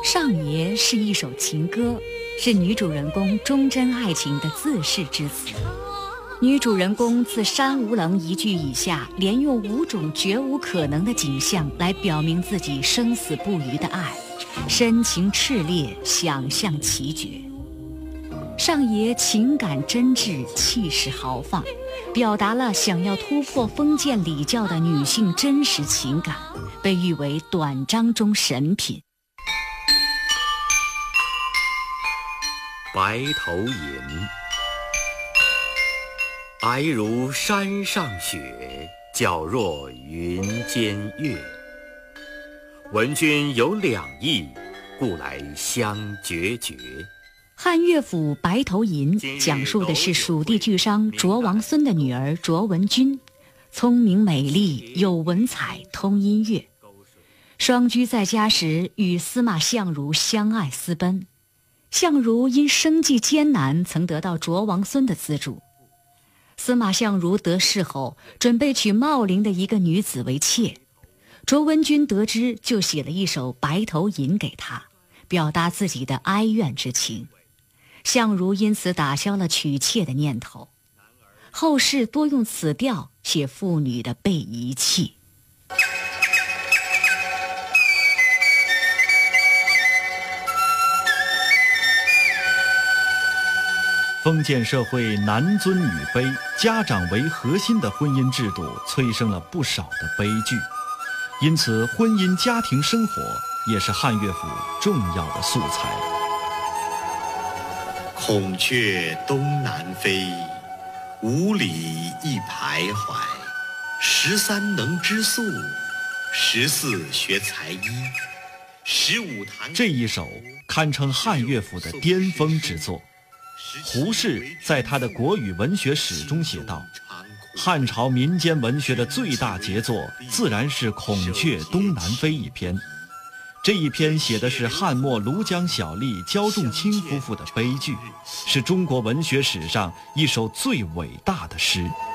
上爷是一首情歌，是女主人公忠贞爱情的自誓之词。女主人公自山无棱一句以下，连用5种绝无可能的景象来表明自己生死不渝的爱，深情炽烈，想象奇绝。上爷情感真挚，气势豪放，表达了想要突破封建礼教的女性真实情感，被誉为短章中神品。 白头吟，皑如山上雪，皎若云间月。闻君有2意，故来相决绝。 汉乐府《白头吟》讲述的是蜀地巨商卓王孙的女儿卓文君，聪明美丽，有文采，通音乐。双居在家时，与司马相如相爱私奔。相如因生计艰难，曾得到卓王孙的资助。司马相如得势后，准备娶茂陵的一个女子为妾。卓文君得知，就写了一首《白头吟》给她，表达自己的哀怨之情。相如因此打消了娶妾的念头，后世多用此调写妇女的被遗弃。 封建社会男尊女卑、家长为核心的婚姻制度，催生了不少的悲剧，因此婚姻家庭生活也是汉乐府重要的素材。 孔雀东南飞，5里一徘徊。13能织素，14学才艺，15弹。 这一首堪称汉乐府的巅峰之作。胡适在他的国语文学史中写道，汉朝民间文学的最大杰作自然是《孔雀东南飞》一篇。这一篇写的是汉末庐江小吏焦仲卿夫妇的悲剧，是中国文学史上一首最伟大的诗。